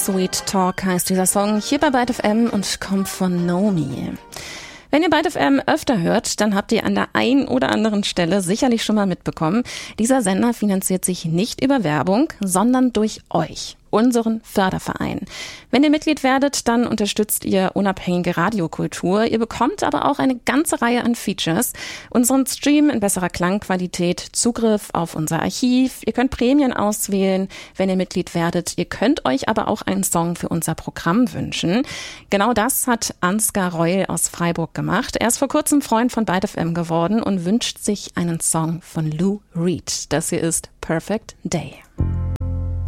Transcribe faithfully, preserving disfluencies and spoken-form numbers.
Sweet Talk heißt dieser Song hier bei Byte F M und kommt von Nomi. Wenn ihr Byte F M öfter hört, dann habt ihr an der einen oder anderen Stelle sicherlich schon mal mitbekommen, dieser Sender finanziert sich nicht über Werbung, sondern durch euch, unseren Förderverein. Wenn ihr Mitglied werdet, dann unterstützt ihr unabhängige Radiokultur. Ihr bekommt aber auch eine ganze Reihe an Features, unseren Stream in besserer Klangqualität, Zugriff auf unser Archiv. Ihr könnt Prämien auswählen, wenn ihr Mitglied werdet. Ihr könnt euch aber auch einen Song für unser Programm wünschen. Genau das hat Ansgar Reul aus Freiburg gemacht. Er ist vor kurzem Freund von Byte F M geworden und wünscht sich einen Song von Lou Reed. Das hier ist Perfect Day.